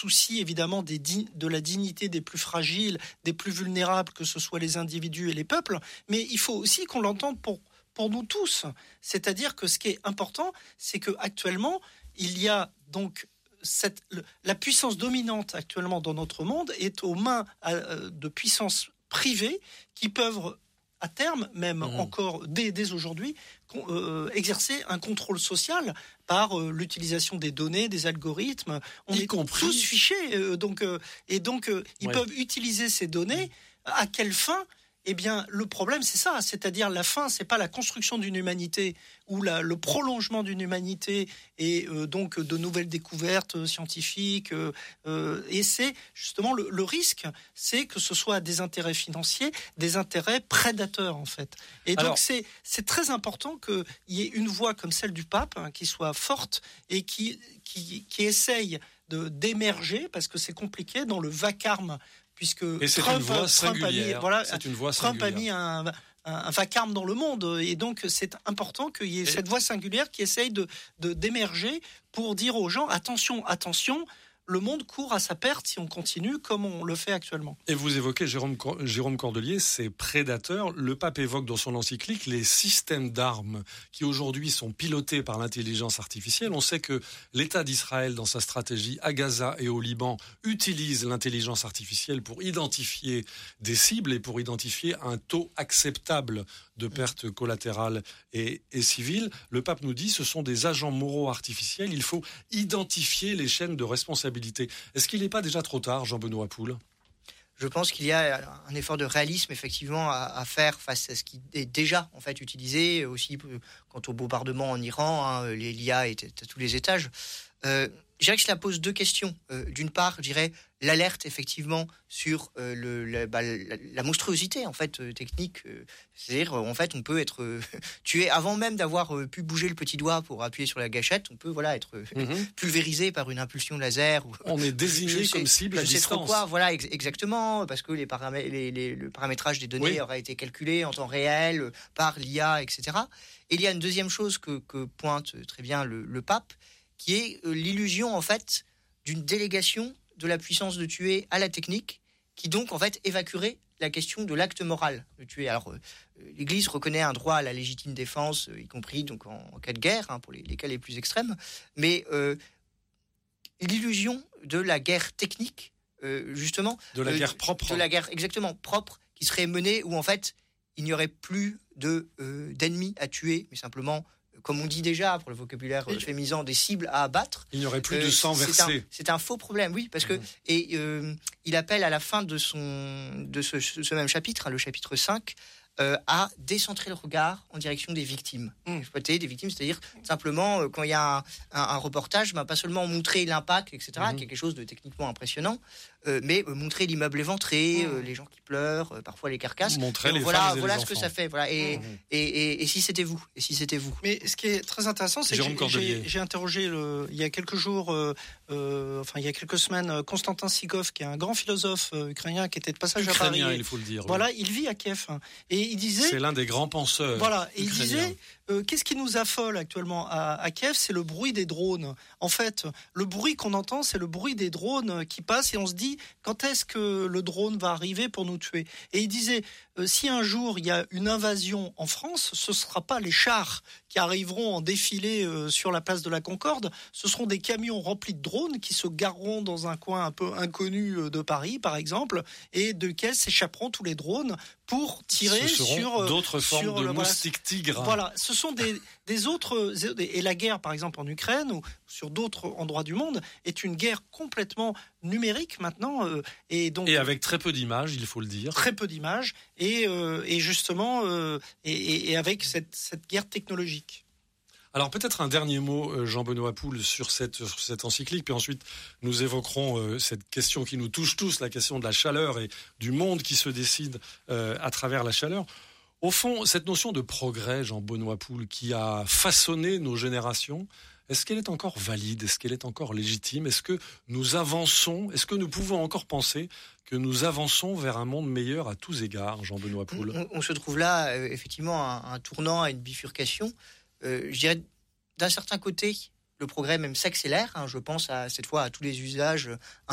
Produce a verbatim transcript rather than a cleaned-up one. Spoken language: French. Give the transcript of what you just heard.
souci évidemment des di- de la dignité des plus fragiles, des plus vulnérables, que ce soit les individus et les peuples, mais il faut aussi qu'on l'entende pour, pour nous tous. C'est-à-dire que ce qui est important, c'est qu'actuellement, il y a donc cette, le, la puissance dominante actuellement dans notre monde est aux mains euh, de puissances privées qui peuvent à terme, même mmh. encore dès, dès aujourd'hui, euh, exercer un contrôle social par euh, l'utilisation des données, des algorithmes. On y est compris... tous fichés, euh, donc, euh, et donc euh, ils ouais. peuvent utiliser ces données. À quelle fin ? Eh bien, le problème, c'est ça, c'est-à-dire la fin, c'est pas la construction d'une humanité ou la, le prolongement d'une humanité et euh, donc de nouvelles découvertes scientifiques. Euh, euh, et c'est justement le, le risque, c'est que ce soit des intérêts financiers, des intérêts prédateurs en fait. Et Alors, donc c'est c'est très important qu'il y ait une voix comme celle du pape hein, qui soit forte et qui qui qui essaye de d'émerger parce que c'est compliqué dans le vacarme. Puisque et c'est Trump, une voix Trump a mis, voilà, c'est une voix Trump singulière. a mis un, un, un vacarme dans le monde, et donc c'est important qu'il y ait et cette voix singulière qui essaye de, de d'émerger pour dire aux gens attention, attention. Le monde court à sa perte si on continue comme on le fait actuellement. Et vous évoquez Jérôme, Jérôme Cordelier, ces prédateurs. Le pape évoque dans son encyclique les systèmes d'armes qui aujourd'hui sont pilotés par l'intelligence artificielle. On sait que l'État d'Israël, dans sa stratégie à Gaza et au Liban, utilise l'intelligence artificielle pour identifier des cibles et pour identifier un taux acceptable de pertes collatérales et, et civiles. Le pape nous dit ce sont des agents moraux artificiels. Il faut identifier les chaînes de responsabilité. Est-ce qu'il n'est pas déjà trop tard, Jean-Benoît Poul ? Je pense qu'il y a un effort de réalisme effectivement à, à faire face à ce qui est déjà en fait utilisé aussi quant au bombardement en Iran. Hein, l'I A est à tous les étages. Euh, je dirais que cela pose deux questions. Euh, d'une part, je dirais l'alerte effectivement sur euh, le, la, bah, la, la monstruosité en fait euh, technique. Euh, c'est-à-dire en fait on peut être euh, tué avant même d'avoir euh, pu bouger le petit doigt pour appuyer sur la gâchette. On peut voilà être euh, mm-hmm. pulvérisé par une impulsion laser. Ou, on est désigné comme sais, cible à je distance. Je sais trop quoi. Voilà ex- exactement parce que les paramè- les, les, le paramétrage des données oui. aura été calculé en temps réel euh, par l'I A, et cetera. Et il y a une deuxième chose que, que pointe très bien le, le pape, qui est euh, l'illusion en fait d'une délégation de la puissance de tuer à la technique, qui donc en fait évacuerait la question de l'acte moral de tuer. Alors euh, l'Église reconnaît un droit à la légitime défense, euh, y compris donc en, en cas de guerre, hein, pour les, les cas les plus extrêmes, mais euh, l'illusion de la guerre technique, euh, justement, de la euh, guerre propre, de la guerre exactement propre, qui serait menée où en fait il n'y aurait plus de euh, d'ennemis à tuer, mais simplement comme on dit déjà, pour le vocabulaire euh, féminisant, des cibles à abattre. Il n'y aurait plus euh, de sang versé. C'est un, c'est un faux problème, oui, parce que... Mmh. Et euh, il appelle à la fin de, son, de ce, ce même chapitre, hein, le chapitre cinq, euh, à décentrer le regard en direction des victimes. Mmh. Exploiter des victimes, c'est-à-dire simplement, euh, quand il y a un, un, un reportage, bah, pas seulement montrer l'impact, et cetera, mmh. quelque chose de techniquement impressionnant, euh, mais euh, montrer l'immeuble éventré, mmh. euh, les gens qui pleurent, euh, parfois les carcasses. Montrer les voilà, femmes et voilà les ce enfants. que ça fait. Voilà. Et, mmh. et, et, et si c'était vous Et si c'était vous Mais ce qui est très intéressant, c'est Jérôme que j'ai, j'ai, j'ai interrogé le, il y a quelques jours, euh, euh, enfin il y a quelques semaines, Konstantin Sigov, qui est un grand philosophe euh, ukrainien, qui était de passage Ukrainien, à Paris. il faut le dire. Voilà, oui. il vit à Kiev. Hein, et il disait... C'est l'un des grands penseurs. Voilà, et ukrainiens. il disait... Euh, qu'est-ce qui nous affole actuellement à, à Kiev ? C'est le bruit des drones. En fait, le bruit qu'on entend, c'est le bruit des drones qui passent et on se dit quand est-ce que le drone va arriver pour nous tuer ? Et il disait euh, si un jour il y a une invasion en France, ce ne sera pas les chars qui arriveront en défilé euh, sur la place de la Concorde, ce seront des camions remplis de drones qui se gareront dans un coin un peu inconnu de Paris, par exemple, et de lesquels s'échapperont tous les drones pour tirer ce seront sur d'autres formes sur de le, moustiques voilà, tigres. Voilà, ce sont des, des autres et la guerre, par exemple en Ukraine ou sur d'autres endroits du monde, est une guerre complètement numérique maintenant, euh, et donc et avec très peu d'images, il faut le dire. Très peu d'images et euh, et justement euh, et, et avec cette cette guerre technologique. Alors peut-être un dernier mot, Jean-Benoît Poul, sur cette, sur cette encyclique, puis ensuite nous évoquerons euh, cette question qui nous touche tous, la question de la chaleur et du monde qui se décide euh, à travers la chaleur. Au fond, cette notion de progrès, Jean-Benoît Poul, qui a façonné nos générations, est-ce qu'elle est encore valide ? Est-ce qu'elle est encore légitime ? Est-ce que nous avançons ? Est-ce que nous pouvons encore penser que nous avançons vers un monde meilleur à tous égards, Jean-Benoît Poul ? on, on se trouve là, euh, effectivement, à un, un tournant, à une bifurcation. Euh, je dirais, d'un certain côté, le progrès même s'accélère. Hein, je pense à, cette fois à tous les usages